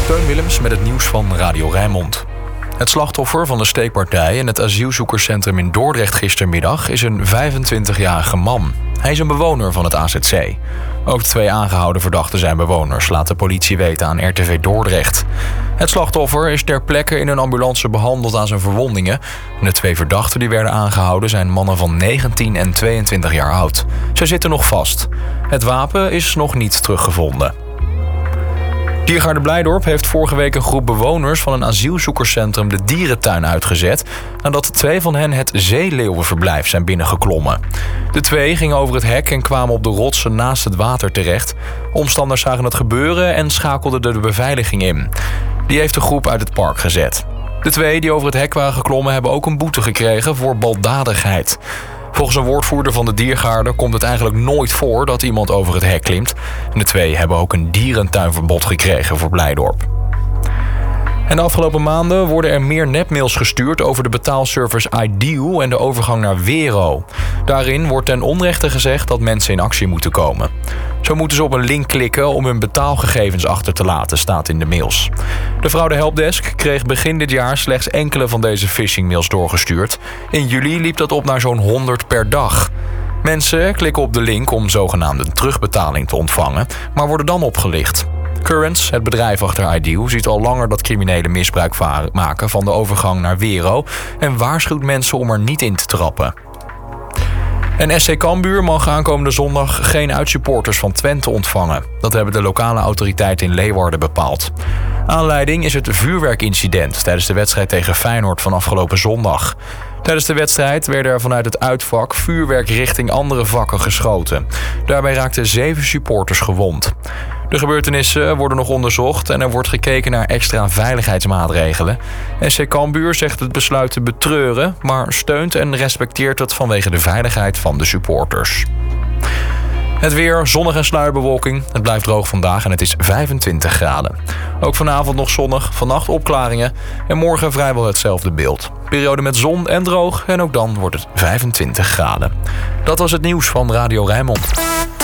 Teun Willems met het nieuws van Radio Rijnmond. Het slachtoffer van de steekpartij in het asielzoekerscentrum in Dordrecht gistermiddag is een 25-jarige man. Hij is een bewoner van het AZC. Ook de 2 aangehouden verdachten zijn bewoners, laat de politie weten aan RTV Dordrecht. Het slachtoffer is ter plekke in een ambulance behandeld aan zijn verwondingen. De 2 verdachten die werden aangehouden zijn mannen van 19 en 22 jaar oud. Ze zitten nog vast. Het wapen is nog niet teruggevonden. Diergaarde Blijdorp heeft vorige week een groep bewoners van een asielzoekerscentrum de dierentuin uitgezet nadat 2 van hen het zeeleeuwenverblijf zijn binnengeklommen. De 2 gingen over het hek en kwamen op de rotsen naast het water terecht. Omstanders zagen het gebeuren en schakelden de beveiliging in. Die heeft de groep uit het park gezet. De 2 die over het hek waren geklommen hebben ook een boete gekregen voor baldadigheid. Volgens een woordvoerder van de diergaarde komt het eigenlijk nooit voor dat iemand over het hek klimt. En de 2 hebben ook een dierentuinverbod gekregen voor Blijdorp. En de afgelopen maanden worden er meer nepmails gestuurd over de betaalservice Ideal en de overgang naar Wero. Daarin wordt ten onrechte gezegd dat mensen in actie moeten komen. Zo moeten ze op een link klikken om hun betaalgegevens achter te laten, staat in de mails. De fraude helpdesk kreeg begin dit jaar slechts enkele van deze phishingmails doorgestuurd. In juli liep dat op naar zo'n 100 per dag. Mensen klikken op de link om zogenaamde terugbetaling te ontvangen, maar worden dan opgelicht. Currents, het bedrijf achter Ideal, ziet al langer dat criminelen misbruik maken van de overgang naar Wero en waarschuwt mensen om er niet in te trappen. En SC Cambuur mag aankomende zondag geen uitsupporters van Twente ontvangen. Dat hebben de lokale autoriteiten in Leeuwarden bepaald. Aanleiding is het vuurwerkincident tijdens de wedstrijd tegen Feyenoord van afgelopen zondag. Tijdens de wedstrijd werden er vanuit het uitvak vuurwerk richting andere vakken geschoten. Daarbij raakten 7 supporters gewond. De gebeurtenissen worden nog onderzocht en er wordt gekeken naar extra veiligheidsmaatregelen. SC Cambuur zegt het besluit te betreuren, maar steunt en respecteert het vanwege de veiligheid van de supporters. Het weer, zonnig en sluierbewolking. Het blijft droog vandaag en het is 25 graden. Ook vanavond nog zonnig, vannacht opklaringen en morgen vrijwel hetzelfde beeld. Periode met zon en droog en ook dan wordt het 25 graden. Dat was het nieuws van Radio Rijnmond.